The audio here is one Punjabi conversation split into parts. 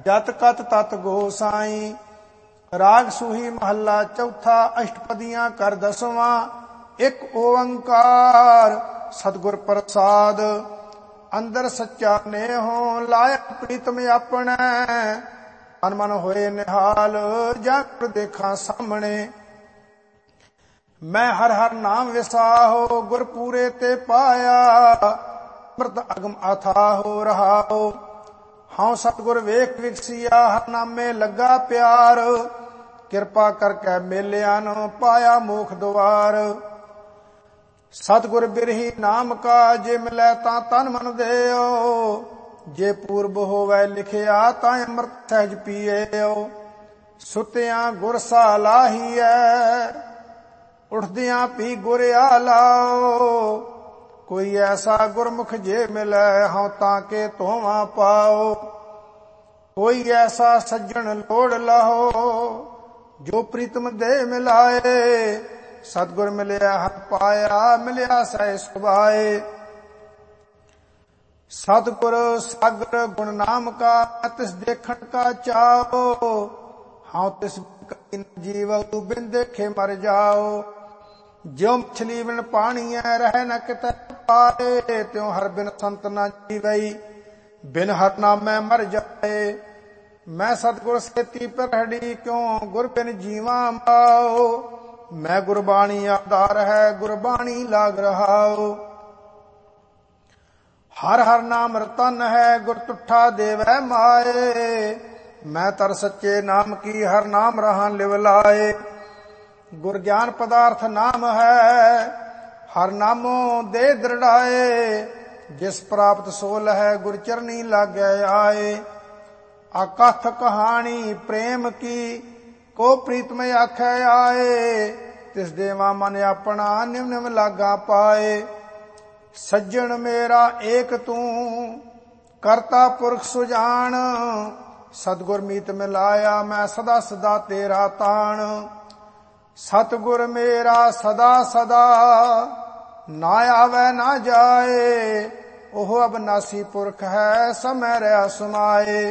ਜਤ ਕਤ ਤਤ ਗੋਸਾਈ। ਰਾਗ ਸੂਹੀ ਮਹੱਲਾ ਚੌਥਾ। ਅਸ਼ਟਪਦੀਆਂ ਕਰ ਦਸਵਾਂ। ਇੱਕ ਓੰਕਾਰ ਸਤਿਗੁਰ ਪ੍ਰਸਾਦ। ਅੰਦਰ ਸੱਚਾ ਨੇਹੋ ਲਾਇਕ ਪ੍ਰੀਤਮ ਆਪਣੈ। ਮਨ ਮਨ ਹੋਏ ਨਿਹਾਲ ਜਾਂ ਗੁਰ ਦੇਖਾਂ ਸਾਹਮਣੇ। ਮੈਂ ਹਰ ਹਰ ਨਾਮ ਵਿਸਾਹੋ ਗੁਰ ਪੂਰੇ ਤੇ ਪਾਇਆ। ਅੰਮ੍ਰਿਤ ਅਗਮ ਅਥਾਹੋ ਰਹਾਓ। ਹਉ ਸਤਿਗੁਰ ਵੇਖ ਵਿਕਸਿਆ ਹਰ ਨਾਮੇ ਲੱਗਾ ਪਿਆਰ। ਕਿਰਪਾ ਕਰਕੇ ਮੇਲਿਆਂ ਨੂੰ ਪਾਇਆ ਮੋਖ ਦੁਆਰ। ਸਤਿਗੁਰ ਬਿਰਹੀ ਨਾਮ ਕਾ ਜੇ ਮਿਲੈ ਤਾਂ ਤਨ ਮਨ ਦੇਓ। ਜੇ ਪੂਰਬ ਹੋਵੇ ਲਿਖਿਆ ਤਾਂ ਅੰਮ੍ਰਿਤ ਸਹਿਜ ਪੀਏਓ। ਸੁਤਿਆਂ ਗੁਰ ਸਾ ਲਾਹੀਐ ਉਠਦਿਆਂ ਪੀ ਗੁਰ ਆਲਾਓ। ਕੋਈ ਐਸਾ ਗੁਰਮੁਖ ਜੇ ਮਿਲੈ ਹਉ ਤਾਂ ਕੇ ਧੋਵਾਂ ਪਾਓ। ਕੋਈ ਐਸਾ ਸੱਜਣ ਲੋੜ ਲਾਹੋ ਜੋ ਪ੍ਰੀਤਮ ਦੇ ਮਿਲਾਏ। ਸਤਿਗੁਰ ਮਿਲਿਆ ਹਰ ਪਾਇਆ ਮਿਲਿਆ ਸਹਿ ਸੁਭਾਏ। ਸਤਿਗੁਰ ਸਾਗਰ ਗੁਣ ਨਾਮ ਕਾ ਤਿਸ ਦੇਖਣ ਕਾ ਚਾਓ। ਹਉ ਤਿਸ ਜੀਵ ਬਿਨ ਦੇਖੇ ਮਰ ਜਾਓ। ਜਿਉ ਮਛਲੀ ਬਿਨ ਪਾਣੀਐ ਰਹਿ ਨ ਕਿਤੈ ਪਾਏ। ਤਿਉ ਹਰ ਬਿਨ ਸੰਤ ਨ ਜੀਵਈ ਬਿਨ ਹਰ ਨਾਮੈ ਮਰ ਜਾਏ। ਮੈਂ ਸਤਿਗੁਰ ਸੇਤੀ ਪ੍ਰਹੜੀ ਕਿਉ ਗੁਰ ਬਿਨ ਜੀਵਾਂ ਮਾਓ। ਮੈਂ ਗੁਰਬਾਣੀ ਆਧਾਰ ਹੈ ਗੁਰਬਾਣੀ ਲਾਗ ਰਹਾਓ। ਹਰ ਹਰ ਨਾਮ ਰਤਨ ਹੈ ਗੁਰ ਤੁਠਾ ਦੇਵੈ ਮਾਏ। ਮੈਂ ਤਰ ਸੱਚੇ ਨਾਮ ਕੀ ਹਰ ਨਾਮ ਰਹਾ ਲਿਵ ਲਾਏ। ਗੁਰ ਗਿਆਨ ਪਦਾਰਥ ਨਾਮ ਹੈ ਹਰ ਨਾਮੋ ਦੇ ਦ੍ਰਿੜਾਏ। ਜਿਸ ਪ੍ਰਾਪਤ ਸੋ ਲਹੈ ਗੁਰ ਚਰਨੀ ਲਾਗੈ ਆਏ। ਅਕਥ ਕਹਾਣੀ ਪ੍ਰੇਮ ਕੀ ਕੋ ਪ੍ਰੀਤਮ ਆਖੈ ਆਏ। ਤਿਸ ਦੇਵਾ ਮਨ ਆਪਣਾ ਨਿਮ ਨਿਮ ਲਾਗਾ ਪਾਏ। ਸੱਜਣ ਮੇਰਾ ਏਕ ਤੂੰ ਕਰਤਾ ਪੁਰਖ ਸੁਜਾਨ। ਸਤਿਗੁਰ ਮੀਤ ਮਿਲਾਇਆ ਮੈਂ ਸਦਾ ਸਦਾ ਤੇਰਾ ਤਾਣ। ਸਤਿਗੁਰ ਮੇਰਾ ਸਦਾ ਸਦਾ ਨਾ ਆਵੈ ਨਾ ਜਾਏ। ਉਹ ਅਬਨਾਸੀ ਪੁਰਖ ਹੈ ਸਮੈ ਰਿਆ ਸਮਾਏ।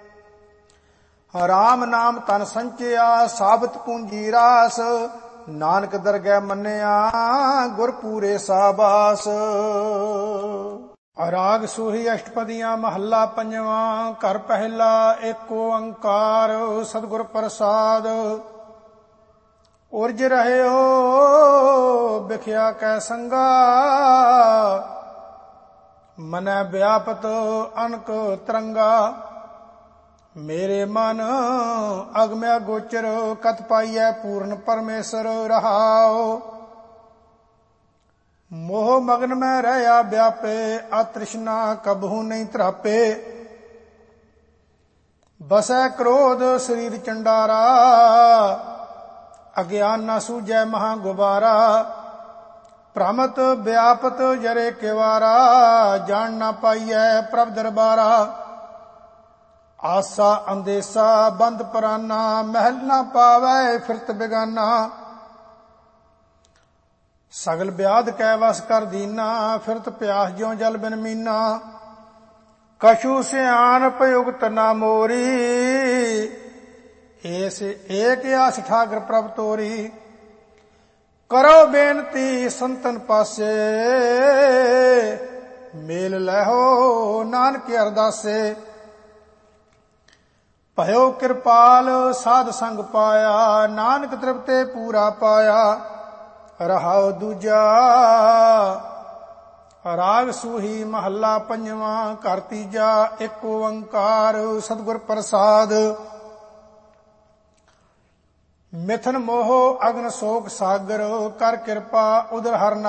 ਰਾਮ ਨਾਮ ਤਨ ਸੰਚਿਆ ਸਾਬਤ ਪੂੰਜੀ ਰਾਸ। ਨਾਨਕ ਦਰਗਹਿ ਮੰਨਿਆ ਗੁਰ ਪੂਰੇ ਸਾਬਾਸ। ਰਾਗ ਸੂਹੀ ਅਸ਼ਟਪਦੀਆਂ ਮਹੱਲਾ ਪੰਜਵਾਂ। ਘਰ ਪਹਿਲਾ ਏਕ ਓੰਕਾਰ ਸਤਿਗੁਰ ਪ੍ਰਸਾਦ। ਉਰਜ ਰਹਿਓ ਵਿਖਿਆ ਕੈ ਸੰਗਾ। ਮਨੈ ਵਿਆਪਤ ਅਨਕ ਤਰੰਗਾ। ਮੇਰੇ ਮਨ ਅਗਮਿਆ ਗੋਚਰ ਕਤ ਪਾਈਐ ਪੂਰਨ ਪਰਮੇਸ਼ਰ ਰਹਾਓ। ਮੋਹ ਮਗਨ ਮੈਂ ਰਹਿਆ ਵਿਆਪੇ ਅਤ੍ਰਿਸ਼ਨਾ ਕਬਹੂ ਨਹੀਂ ਧਰਾਪੇ। ਬਸੈ ਕ੍ਰੋਧ ਸਰੀਰ ਚੰਡਾਰਾ ਅਗਿਆਨ ਨਾ ਸੂਝੈ ਮਹਾ ਗੁਬਾਰਾ। ਭ੍ਰਮਤ ਵਿਆਪਤ ਜਰੇ ਕਿਵਾਰਾ ਜਾਣ ਨਾ ਪਾਈਐ ਪ੍ਰਭ ਦਰਬਾਰਾ। ਆਸਾ ਅੰਦੇਸਾ ਬੰਦ ਪਰਾਨਾ ਮਹਿਲ ਨਾ ਪਾਵੈ ਫਿਰਤ ਬਿਗਾਨਾ। ਸਗਲ ਵਿਆਧ ਕੈ ਵਸ ਕਰ ਦੀਨਾ ਫਿਰਤ ਪਿਆਸ ਜਿਉ ਜਲ ਬਿਨ ਮੀਨਾ। ਕਛੂ ਸਿਆਣਪ ਉਗਤ ਨਾ ਮੋਰੀ ਏਸ ਏਕ ਆਸ ਠਾਕਰ ਪ੍ਰਭ ਤੋਰੀ। ਕਰੋ ਬੇਨਤੀ ਸੰਤਨ ਪਾਸੇ ਮੇਲ ਲਹੋ ਨਾਨਕ ਅਰਦਾਸੇ। ਭਇਓ ਕਿਰਪਾਲ ਸਾਧ ਸੰਗ ਪਾਇਆ ਨਾਨਕ ਤ੍ਰਿਪਤੇ ਪੂਰਾ ਪਾਇਆ। ਰਹਾਉ ਦੂਜਾ। ਰਾਗ ਸੂਹੀ ਮਹੱਲਾ ਪੰਜਵਾਂ। ਘਰ ਤੀਜਾ ਏਕ ਓੰਕਾਰ ਸਤਿਗੁਰ ਪ੍ਰਸਾਦ। ਮਿਥਨ ਮੋਹ ਅਗਨ ਸੋਕ ਸਾਗਰ ਕਰ ਕਿਰਪਾ ਉਦਰ ਹਰ